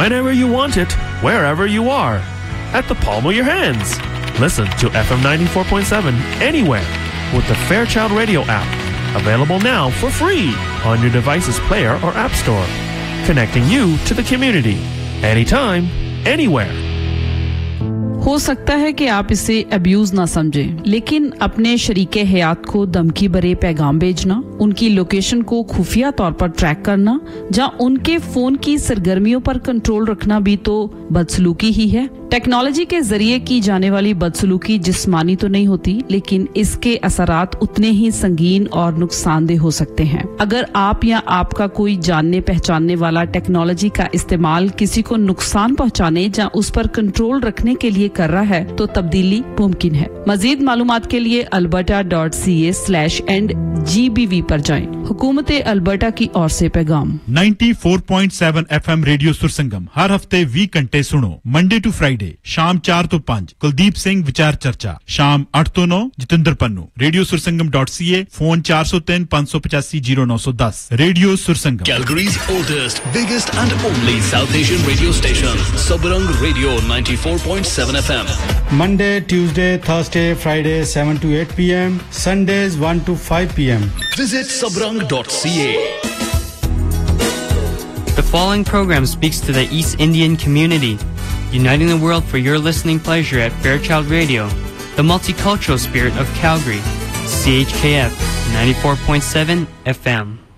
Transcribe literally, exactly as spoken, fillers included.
whenever you want it, wherever you are, at the palm of your hands. Listen to F M ninety-four point seven anywhere with the Fairchild Radio app. Available now for free on your device's player or app store. Connecting you to the community. Anytime, anywhere. हो सकता है कि आप इसे abuse ना समझें, लेकिन अपने शरीके हयात को धमकी भरे पैगाम भेजना, उनकी लोकेशन को खुफिया तौर पर ट्रैक करना, या उनके फोन की सरगर्मियों पर कंट्रोल रखना भी तो बदसलूकी ही है। टेक्नोलॉजी के जरिए की जाने वाली बदसलूकी जिस्मानी तो नहीं होती, लेकिन इसके असरात उतने ही संगीन और नुकसानदेह हो सकते हैं। अगर आप या आपका कोई जानने पहचानने वाला टेक्नोलॉजी का इस्तेमाल किसी को नुकसान पहुंचाने या उस पर कंट्रोल रखने के लिए कर रहा है, तो तब्दीली मुमकिन है। मजीद मालूमात के लिए alberta dot c a slash end g b v पर जाएं। हुकूमत अल्बर्टा की ओर से पैगाम। ninety-four point seven F M radio Sursangam हर हफ्ते बीस घंटे सुनो। मंडे टू फ्राइडे शाम चार तो पाँच कुलदीप सिंह विचार चर्चा, शाम आठ तो नौ Jitendra Pannu. Radio Sursangam dot C ए, फोन चार सौ तीन पाँच सौ पचासी जीरो नौ सौ दस। Radio Sursangam, Calgary's oldest, biggest and only South Asian radio station, Sabarang Radio ninety-four point seven F M. Monday, Tuesday, Thursday, Friday seven to eight p m, Sundays one to five p m. Visit sabarang dot c a. The following program speaks to the East Indian community, uniting the world for your listening pleasure at Fairchild Radio, the multicultural spirit of Calgary, C H K F ninety-four point seven F M.